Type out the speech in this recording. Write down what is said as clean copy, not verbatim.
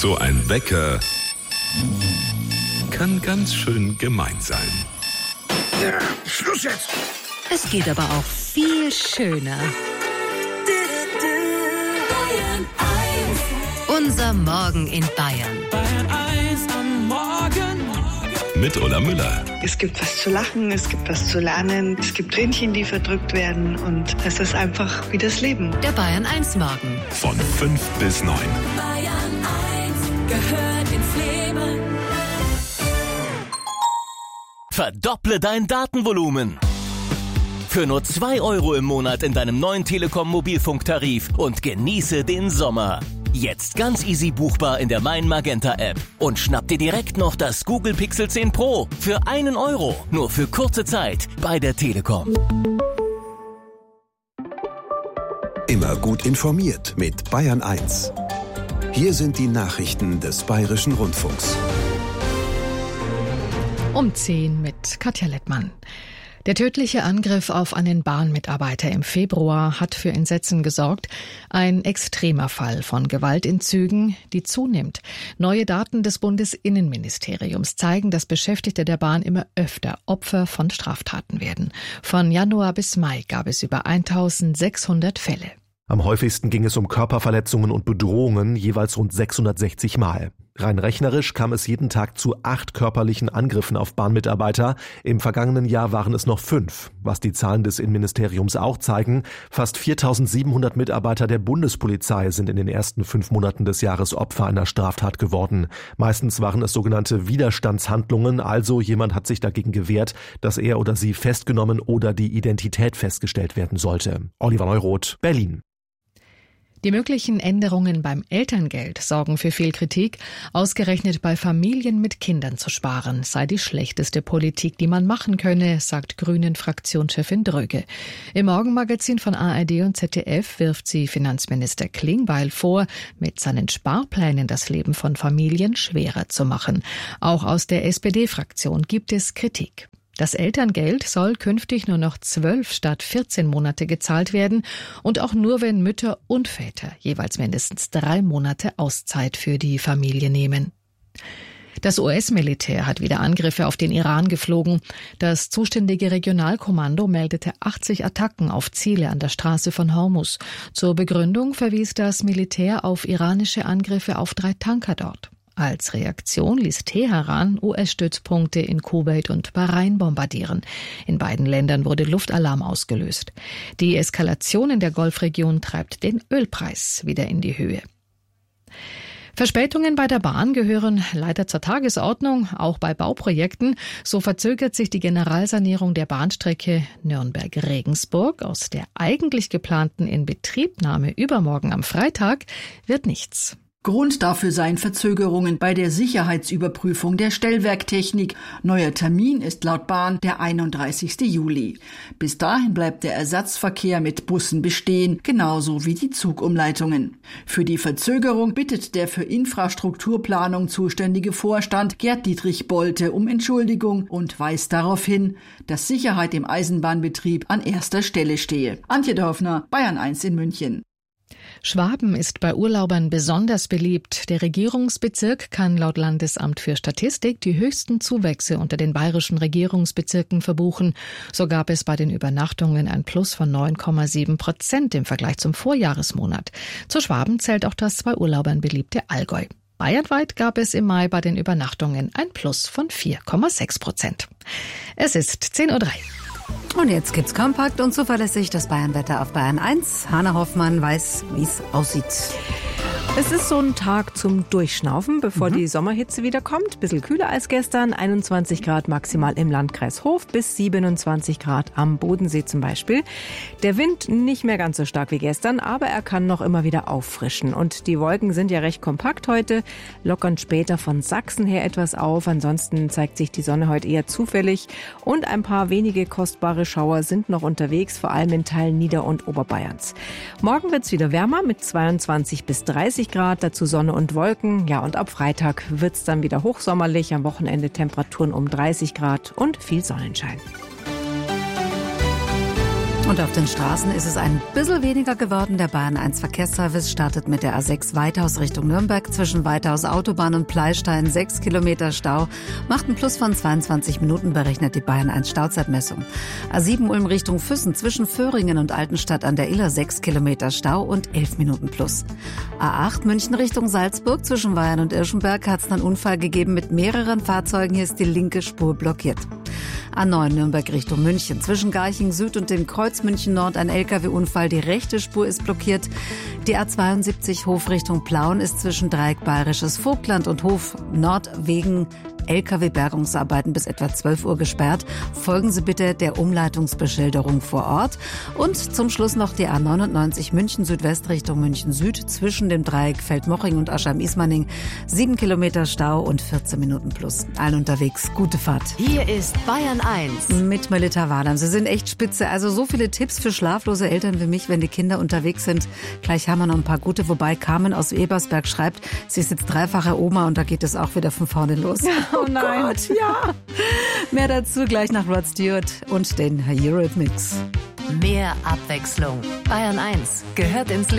So ein Wecker kann ganz schön gemein sein. Ja, Schluss jetzt! Es geht aber auch viel schöner. Unser Morgen in Bayern. Bayern 1 am Morgen. Mit Ulla Müller. Es gibt was zu lachen, es gibt was zu lernen, es gibt Tränchen, die verdrückt werden und es ist einfach wie das Leben. Der Bayern 1 Morgen. Von 5 bis 9. Bayern 1 gehört ins Leben. Verdopple dein Datenvolumen. Für nur 2 € im Monat in deinem neuen Telekom-Mobilfunktarif und genieße den Sommer. Jetzt ganz easy buchbar in der Mein Magenta App. Und schnapp dir direkt noch das Google Pixel 10 Pro für 1 €. Nur für kurze Zeit bei der Telekom. Immer gut informiert mit Bayern 1. Hier sind die Nachrichten des Bayerischen Rundfunks. Um 10 mit Katja Lettmann. Der tödliche Angriff auf einen Bahnmitarbeiter im Februar hat für Entsetzen gesorgt. Ein extremer Fall von Gewalt in Zügen, die zunimmt. Neue Daten des Bundesinnenministeriums zeigen, dass Beschäftigte der Bahn immer öfter Opfer von Straftaten werden. Von Januar bis Mai gab es über 1600 Fälle. Am häufigsten ging es um Körperverletzungen und Bedrohungen, jeweils rund 660 Mal. Rein rechnerisch kam es jeden Tag zu 8 körperlichen Angriffen auf Bahnmitarbeiter. Im vergangenen Jahr waren es noch 5. Was die Zahlen des Innenministeriums auch zeigen, fast 4700 Mitarbeiter der Bundespolizei sind in den ersten 5 Monaten des Jahres Opfer einer Straftat geworden. Meistens waren es sogenannte Widerstandshandlungen, also jemand hat sich dagegen gewehrt, dass er oder sie festgenommen oder die Identität festgestellt werden sollte. Oliver Neuroth, Berlin. Die möglichen Änderungen beim Elterngeld sorgen für viel Kritik. Ausgerechnet bei Familien mit Kindern zu sparen sei die schlechteste Politik, die man machen könne, sagt Grünen-Fraktionschefin Dröge. Im Morgenmagazin von ARD und ZDF wirft sie Finanzminister Klingbeil vor, mit seinen Sparplänen das Leben von Familien schwerer zu machen. Auch aus der SPD-Fraktion gibt es Kritik. Das Elterngeld soll künftig nur noch 12 statt 14 Monate gezahlt werden und auch nur, wenn Mütter und Väter jeweils mindestens 3 Monate Auszeit für die Familie nehmen. Das US-Militär hat wieder Angriffe auf den Iran geflogen. Das zuständige Regionalkommando meldete 80 Attacken auf Ziele an der Straße von Hormuz. Zur Begründung verwies das Militär auf iranische Angriffe auf 3 Tanker dort. Als Reaktion ließ Teheran US-Stützpunkte in Kuwait und Bahrain bombardieren. In beiden Ländern wurde Luftalarm ausgelöst. Die Eskalation in der Golfregion treibt den Ölpreis wieder in die Höhe. Verspätungen bei der Bahn gehören leider zur Tagesordnung, auch bei Bauprojekten. So verzögert sich die Generalsanierung der Bahnstrecke Nürnberg-Regensburg. Aus der eigentlich geplanten Inbetriebnahme übermorgen am Freitag wird nichts. Grund dafür seien Verzögerungen bei der Sicherheitsüberprüfung der Stellwerktechnik. Neuer Termin ist laut Bahn der 31. Juli. Bis dahin bleibt der Ersatzverkehr mit Bussen bestehen, genauso wie die Zugumleitungen. Für die Verzögerung bittet der für Infrastrukturplanung zuständige Vorstand Gerd-Dietrich Bolte um Entschuldigung und weist darauf hin, dass Sicherheit im Eisenbahnbetrieb an erster Stelle stehe. Antje Dorfner, Bayern 1 in München. Schwaben ist bei Urlaubern besonders beliebt. Der Regierungsbezirk kann laut Landesamt für Statistik die höchsten Zuwächse unter den bayerischen Regierungsbezirken verbuchen. So gab es bei den Übernachtungen ein Plus von 9,7% im Vergleich zum Vorjahresmonat. Zu Schwaben zählt auch das bei Urlaubern beliebte Allgäu. Bayernweit gab es im Mai bei den Übernachtungen ein Plus von 4,6%. Es ist 10:03 Uhr. Und jetzt gibt's kompakt und zuverlässig das Bayernwetter auf Bayern 1. Hanna Hoffmann weiß, wie es aussieht. Es ist so ein Tag zum Durchschnaufen, bevor die Sommerhitze wieder kommt. Bisschen kühler als gestern, 21 Grad maximal im Landkreis Hof bis 27 Grad am Bodensee zum Beispiel. Der Wind nicht mehr ganz so stark wie gestern, aber er kann noch immer wieder auffrischen. Und die Wolken sind ja recht kompakt heute, lockern später von Sachsen her etwas auf. Ansonsten zeigt sich die Sonne heute eher zufällig und ein paar wenige kostbare Schauer sind noch unterwegs, vor allem in Teilen Nieder- und Oberbayerns. Morgen wird's wieder wärmer mit 22 bis 30 Grad, dazu Sonne und Wolken. Ja, und ab Freitag wird's dann wieder hochsommerlich, am Wochenende Temperaturen um 30 Grad und viel Sonnenschein. Und auf den Straßen ist es ein bisschen weniger geworden. Der Bayern 1 Verkehrsservice startet mit der A6 Weithaus Richtung Nürnberg. Zwischen Weithaus Autobahn und Pleistein 6 Kilometer Stau. Macht einen Plus von 22 Minuten, berechnet die Bayern 1 Stauzeitmessung. A7 Ulm Richtung Füssen zwischen Föhringen und Altenstadt an der Iller 6 Kilometer Stau und 11 Minuten Plus. A8 München Richtung Salzburg zwischen Weyern und Irschenberg hat es einen Unfall gegeben mit mehreren Fahrzeugen. Hier ist die linke Spur blockiert. A9 Nürnberg Richtung München. Zwischen Garching Süd und dem Kreuz München Nord ein LKW-Unfall. Die rechte Spur ist blockiert. Die A72 Hof Richtung Plauen ist zwischen Dreieck Bayerisches Vogtland und Hof Nord wegen LKW-Bergungsarbeiten bis etwa 12 Uhr gesperrt. Folgen Sie bitte der Umleitungsbeschilderung vor Ort. Und zum Schluss noch die A99 München Südwest Richtung München Süd zwischen dem Dreieck Feldmoching und Aschheim-Ismaning. 7 Kilometer Stau und 14 Minuten plus. Allen unterwegs, gute Fahrt. Hier ist Bayern 1. Mit Melita Wadam. Sie sind echt spitze. Also so viele Tipps für schlaflose Eltern wie mich, wenn die Kinder unterwegs sind. Gleich haben wir noch ein paar gute. Wobei Carmen aus Ebersberg schreibt, sie ist jetzt dreifache Oma und da geht es auch wieder von vorne los. Oh nein. Gott, ja. Mehr dazu gleich nach Rod Stewart und den Eurythmics. Mehr Abwechslung. Bayern 1 gehört ins Leben.